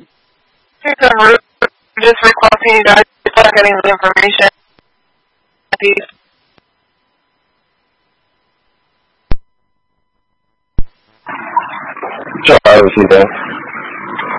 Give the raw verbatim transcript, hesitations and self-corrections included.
We're just requesting you guys to start getting the information. Sure, I will see that.